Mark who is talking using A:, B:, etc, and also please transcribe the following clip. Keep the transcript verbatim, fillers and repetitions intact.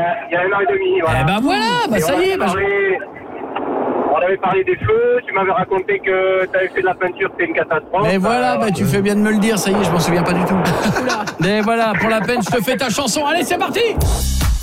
A: il y a un an et demi. Voilà.
B: Eh ben voilà, bah
A: Et
B: ça
A: on
B: y est.
A: avait
B: Bah,
A: parlé- On avait parlé des feux, tu m'avais raconté que tu avais fait de la peinture, c'était une catastrophe.
B: Mais voilà, bah tu fais bien de me le dire, ça y est, je m'en souviens pas du tout. Mais voilà, pour la peine, je te fais ta chanson. Allez, c'est parti.